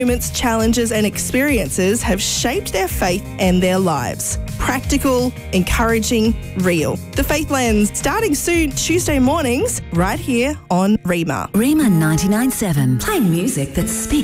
moments, challenges and experiences have shaped their faith and their lives. Practical, encouraging, real. The Faith Lens, starting soon Tuesday mornings, right here on Rima. Rima 99.7, playing music that speaks